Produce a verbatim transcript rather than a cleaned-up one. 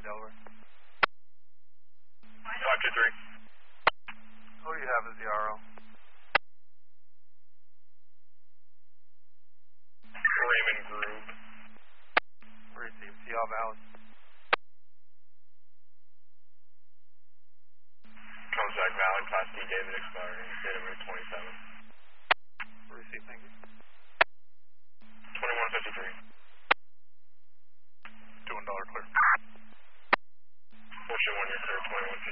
Delaware. five two three. Who do you have as the R O? Raymond Group. Received. See all valid. Contact valid. Class D David expiring. Date of birth twenty-seven. Received. Thank you. twenty-one fifty-three. Two one dollar clear. Bullshit one, you're clear. twenty-one fifty-three.